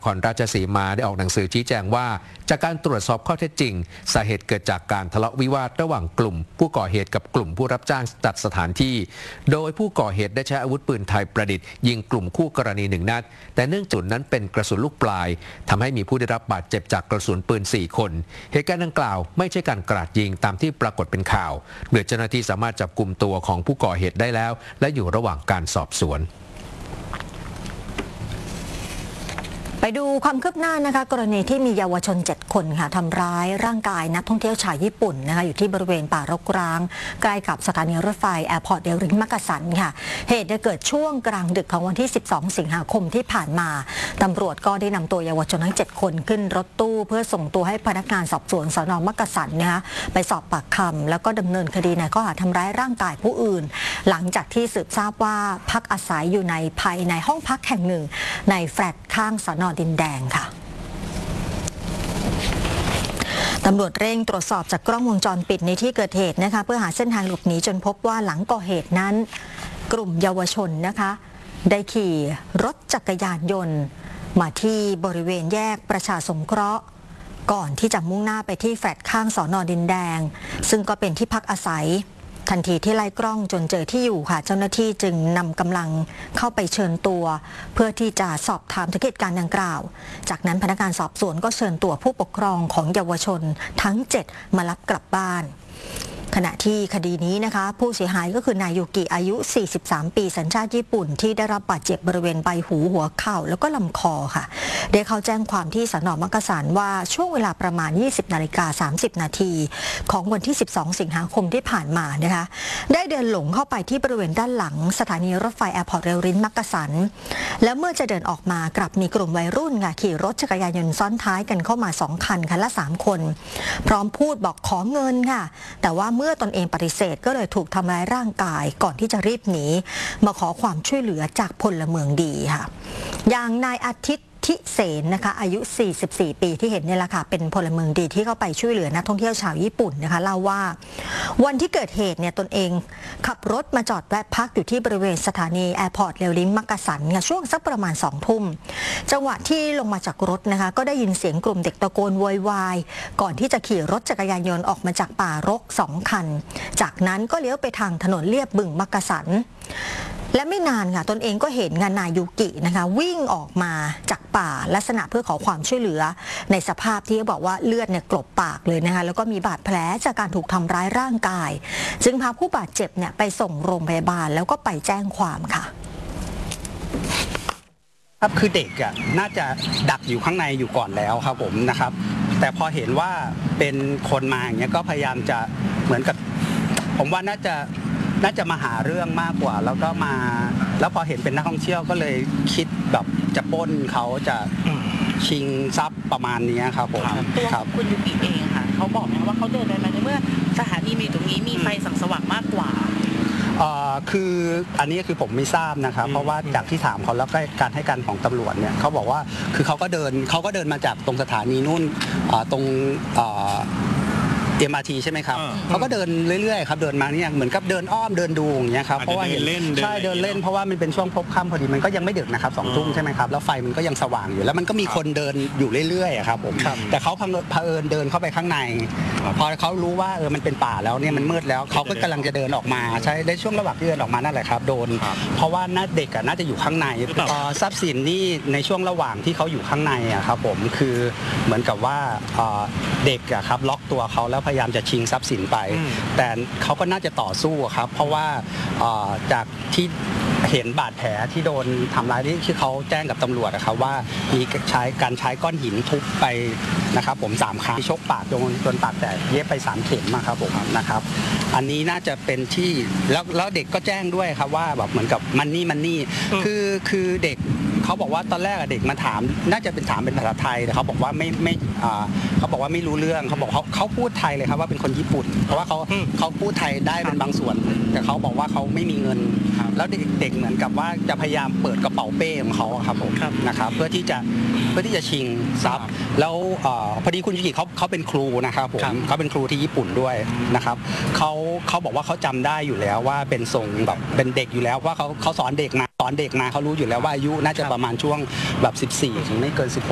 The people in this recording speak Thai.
ครราชสีมาได้ออกหนังสือชี้แจงว่าจากการตรวจสอบข้อเท็จจริงสาเหตุเกิดจากการทะเลาะวิวาทระหว่างกลุ่มผู้ก่อเหตุกับกลุ่มผู้รับจ้างจัดสถานที่โดยผู้ก่อเหตุได้ใช้อาวุธปืนไทยประดิษฐ์ยิงกลุ่มคู่กรณี1 นัดแต่เนื่องจากนั้นเป็นกระสุนลูกปลายทำให้มีผู้ได้รับบาดเจ็บจากกระสุนปืน4 คนเหตุการณ์ดังกล่าวไม่ใช่การกราดยิงตามที่ปรากฏเป็นข่าวโดยเจ้าหน้าที่สามารถจับกุมตัวของผู้ก่อเหตุได้แล้วและอยู่ระหว่างการสอบสวนไปดูความคืบหน้านะคะกรณีที่มีเยาวชน7 คนค่ะทำร้ายร่างกายนักท่องเที่ยวชาวญี่ปุ่นนะคะอยู่ที่บริเวณป่ารกร้างใกล้กับสถานีรถไฟแอร์พอร์ตเดลิงมักกะสันค่ะเหตุได้เกิดช่วงกลางดึกของวันที่12 สิงหาคมที่ผ่านมาตำรวจก็ได้นำตัวเยาวชนทั้ง7 คนขึ้นรถตู้เพื่อส่งตัวให้พนักงานสอบสวนสน.มักกะสันนะคะไปสอบปากคำแล้วก็ดำเนินคดีในข้อหาทำร้ายร่างกายผู้อื่นหลังจากที่สืบทราบว่าพักอาศัยอยู่ในภายในห้องพักแห่งหนึ่งในแฟลตข้างสน.ดินแดงค่ะตำรวจเร่งตรวจสอบจากกล้องวงจรปิดในที่เกิดเหตุนะคะเพื่อหาเส้นทางหลบหนีจนพบว่าหลังก่อเหตุนั้นกลุ่มเยาวชนนะคะได้ขี่รถจักรยานยนต์มาที่บริเวณแยกประชาสงเคราะห์ก่อนที่จะมุ่งหน้าไปที่แฟลตข้างสน.ดินแดงซึ่งก็เป็นที่พักอาศัยทันทีที่ไล่กล้องจนเจอที่อยู่ค่ะเจ้าหน้าที่จึงนำกำลังเข้าไปเชิญตัวเพื่อที่จะสอบถามถึงเหตุการณ์ดังกล่าวจากนั้นพนักงานสอบสวนก็เชิญตัวผู้ปกครองของเยาวชนทั้ง7มารับกลับบ้านขณะที่คดีนี้นะคะผู้เสียหายก็คือนายยูกิอายุ 43 ปีสัญชาติญี่ปุ่นที่ได้รับบาดเจ็บบริเวณใบหูหัวเข่าแล้วก็ลำคอค่ะได้เข้าแจ้งความที่สน.มักกะสันว่าช่วงเวลาประมาณ 20:30 นาทีของวันที่ 12 สิงหาคมที่ผ่านมานะคะได้เดินหลงเข้าไปที่บริเวณด้านหลังสถานีรถไฟแอร์พอร์ตเรลลินมักกะสันแล้วเมื่อจะเดินออกมากลับมีกลุ่มวัยรุ่นค่ะขี่รถจักรยานยนต์ซ้อนท้ายกันเข้ามา2 คันคันละ3 คนพร้อมพูดบอกขอเงินค่ะแต่ว่าเมื่อตนเองปฏิเสธก็เลยถูกทำร้ายร่างกายก่อนที่จะรีบหนีมาขอความช่วยเหลือจากพลเมืองดีค่ะอย่างนายอาทิตย์ทิเสนนะคะอายุ 44 ปีที่เห็นเนี่ยแหละค่ะเป็นพลเมืองดีที่เข้าไปช่วยเหลือนักท่องเที่ยวชาวญี่ปุ่นนะคะเล่าว่าวันที่เกิดเหตุเนี่ยตนเองขับรถมาจอดแวะพักอยู่ที่บริเวณสถานีแอร์พอร์ตเรลลิงมักกะสันช่วงสักประมาณ2 ทุ่มจังหวะที่ลงมาจากรถนะคะก็ได้ยินเสียงกลุ่มเด็กตะโกนโวยวายก่อนที่จะขี่รถจักรยานยนต์ออกมาจากป่ารก2 คันจากนั้นก็เลี้ยวไปทางถนนเลียบบึงมักกะสันและไม่นานค่ะตนเองก็เห็นนายยูกินะคะวิ่งออกมาจากป่าลักษณะเพื่อขอความช่วยเหลือในสภาพที่บอกว่าเลือดเนี่ยกลบปากเลยนะคะแล้วก็มีบาดแผลจากการถูกทำร้ายร่างกายจึงพาผู้บาดเจ็บเนี่ยไปส่งโรงพยาบาลแล้วก็ไปแจ้งความค่ะครับคือเด็กอ่ะน่าจะดักอยู่ข้างในอยู่ก่อนแล้วครับผมนะครับแต่พอเห็นว่าเป็นคนมาอย่างเงี้ยก็พยายามจะเหมือนกับผมว่าน่าจะมาหาเรื่องมากกว่าแล้วก็มาแล้วพอเห็นเป็นนักท่องเที่ยวก็เลยคิดแบบจะปล้นเขาจะชิงทรัพย์ประมาณนี้ครับผมตัวคุณยูกิเองค่ะเขาบอกนะว่าเขาเดินไปในเมื่อสถานีมีตรงนี้มีไฟส่องสว่างมากกว่าคืออันนี้คือผมไม่ทราบนะครับเพราะว่าจากที่ถามเขาแล้วก็การให้การของตำรวจเนี่ยเขาบอกว่าคือเขาก็เดินมาจากตรงสถานีนู่นตรงMRT ใช่ไหมครับเขาก็เดินเรื่อยๆครับเดินมาเนี่ยเหมือนกับเดินอ้อมเดินดูอย่างเงี้ยครับเพราะว่าเห็นใช่เดินเล่นเพราะว่ามันเป็นช่วงพบค่ำพอดีมันก็ยังไม่ดึกนะครับ2 ทุ่มใช่ไหมครับแล้วไฟมันก็ยังสว่างอยู่แล้วมันก็มีคนเดินอยู่เรื่อยๆครับผมแต่เขาเผอิญเดินเข้าไปข้างในพอเขารู้ว่ามันเป็นป่าแล้วเนี่ยมันมืดแล้วเขาก็กำลังจะเดินออกมาใช่ในช่วงระหว่างที่เดินออกมานั่นแหละครับโดนเพราะว่าเด็กน่าจะอยู่ข้างในทรัพย์สินนี่ในช่วงระหว่างที่เขาอยู่ข้างในครับผมคือเหมือนกับว่าเด็กครับล็อกตัวเขาแล้วพยายามจะชิงทรัพย์สินไปแต่เขาก็น่าจะต่อสู้ครับเพราะว่าจากที่เห็นบาดแผลที่โดนทำร้ายที่เขาแจ้งกับตำรวจนะครับว่ามีการใช้ก้อนหินทุบไปนะครับผม3 ครั้งชกปากจนปากแตกเย็บไป3 เข็มครับผมนะครับอันนี้น่าจะเป็นที่แล้วเด็กก็แจ้งด้วยครับว่าแบบเหมือนกับมันนี่คือเด็กเขาบอกว่าตอนแรกเด็กมาถามน่าจะเป็นถามเป็นภาษาไทยแต่เขาบอกว่าเขาบอกว่าไม่รู้เรื่องเขาบอกเขาพูดไทยเลยครับว่าเป็นคนญี่ปุ่นเพราะว่าเขาพูดไทยได้เป็นบางส่วนแต่เขาบอกว่าเขาไม่มีเงินแล้วเด็กเหมือนกับว่าจะพยายามเปิดกระเป๋าเป้ของเขาครับผมนะครับเพื่อที่จะชิงทรัพย์แล้วพอดีคุณยูกิเขาเป็นครูนะครับผมเขาเป็นครูที่ญี่ปุ่นด้วยนะครับเขาบอกว่าเขาจำได้อยู่แล้วว่าเป็นทรงแบบเป็นเด็กอยู่แล้วว่าเขาสอนเด็กมาเขารู้อยู่แล้วว่าอายุน่าจะประมาณช่วงแบบ14 ถึงไม่เกิน 16